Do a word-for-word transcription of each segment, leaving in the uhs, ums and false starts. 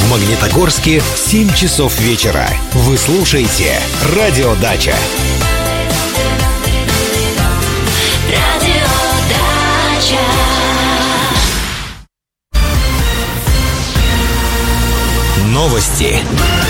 В Магнитогорске семь часов вечера. Вы слушаете «Радио Дача». Новости.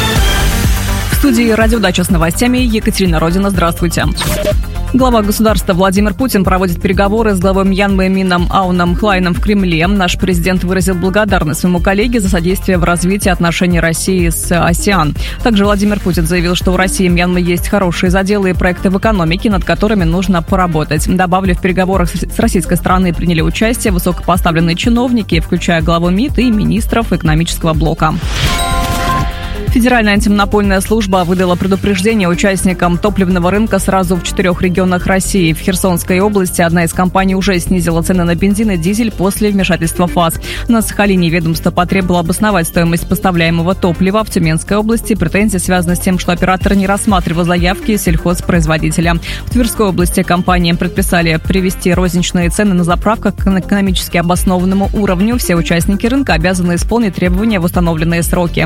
В студии «Радио Дача» с новостями Екатерина Родина. Здравствуйте. Глава государства Владимир Путин проводит переговоры с главой Мьянмы Мином Ауном Хлайном в Кремле. Наш президент выразил благодарность своему коллеге за содействие в развитии отношений России с АСЕАН. Также Владимир Путин заявил, что у России и Мьянмы есть хорошие заделы и проекты в экономике, над которыми нужно поработать. Добавлю, в переговорах с российской стороны приняли участие высокопоставленные чиновники, включая главу МИД и министров экономического блока. Федеральная антимонопольная служба выдала предупреждение участникам топливного рынка сразу в четырех регионах России. В Херсонской области одна из компаний уже снизила цены на бензин и дизель после вмешательства ФАС. На Сахалине ведомство потребовало обосновать стоимость поставляемого топлива. В Тюменской области претензии связаны с тем, что оператор не рассматривал заявки сельхозпроизводителя. В Тверской области компаниям предписали привести розничные цены на заправках к экономически обоснованному уровню. Все участники рынка обязаны исполнить требования в установленные сроки.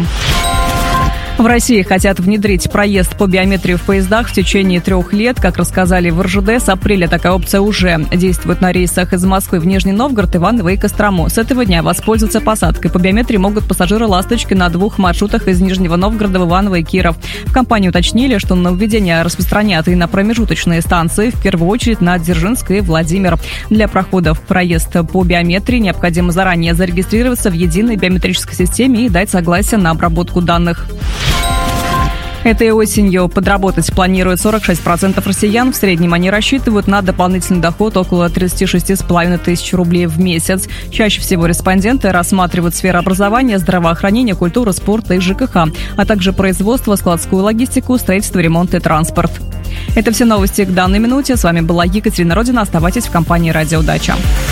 В России хотят внедрить проезд по биометрии в поездах в течение трех лет. Как рассказали в эр жэ дэ, с апреля такая опция уже действует на рейсах из Москвы в Нижний Новгород, Иваново и Кострому. С этого дня воспользоваться посадкой по биометрии могут пассажиры «Ласточки» на двух маршрутах из Нижнего Новгорода в Иваново и Киров. В компании уточнили, что нововведение распространят и на промежуточные станции, в первую очередь на Дзержинск и Владимир. Для прохода в проезд по биометрии необходимо заранее зарегистрироваться в единой биометрической системе и дать согласие на обработку данных. Этой осенью подработать планируют сорок шесть процентов россиян. В среднем они рассчитывают на дополнительный доход около тридцать шесть с половиной тысяч рублей в месяц. Чаще всего респонденты рассматривают сферы образования, здравоохранения, культуры, спорта и жэ ка ха, а также производство, складскую логистику, строительство, ремонт и транспорт. Это все новости к данной минуте. С вами была Екатерина Родина. Оставайтесь в компании «Радио Дача».